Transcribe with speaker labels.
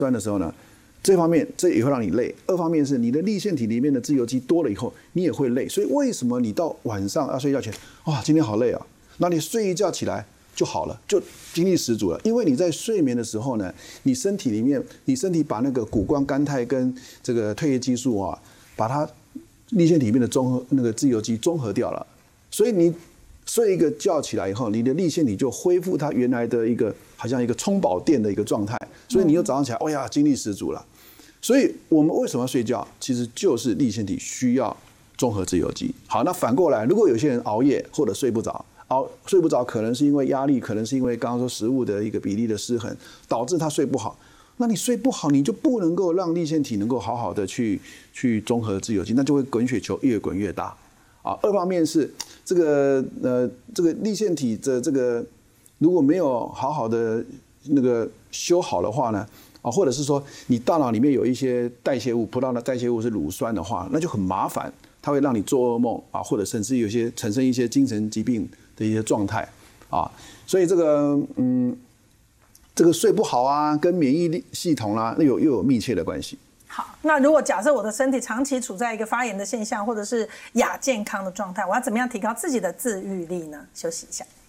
Speaker 1: 酸的时候呢，这方面这也会让你累。二方面是你的粒线体里面的自由基多了以后，你也会累。所以为什么你到晚上要睡觉前，哇，今天好累啊，那你睡一觉起来就好了，就精力十足了。因为你在睡眠的时候呢，你身体把那个谷胱甘肽跟这个褪黑激素啊，把它粒线体里面的那个自由基中和掉了，所以你睡一个觉起来以后，你的粒线体就恢复它原来的一个好像一个充饱电的一个状态，所以你又早上起来，哎呀，精力十足了。所以我们为什么要睡觉？其实就是粒线体需要中和自由基。好，那反过来，如果有些人熬夜或者睡不着，睡不着可能是因为压力，可能是因为刚刚说食物的一个比例的失衡，导致他睡不好。那你睡不好，你就不能够让粒线体能够好好的去中和自由基，那就会滚雪球越滚越大啊。二方面是这个粒线体的这个如果没有好好的那个修好的话呢，啊，或者是说你大脑里面有一些代谢物，葡萄的代谢物是乳酸的话，那就很麻烦，它会让你做噩梦啊，或者甚至有些产生一些精神疾病的一些状态啊。所以这个睡不好啊，跟免疫系统啦，又有密切的关系。
Speaker 2: 好，那如果假设我的身体长期处在一个发炎的现象，或者是亚健康的状态，我要怎么样提高自己的自愈力呢？休息一下。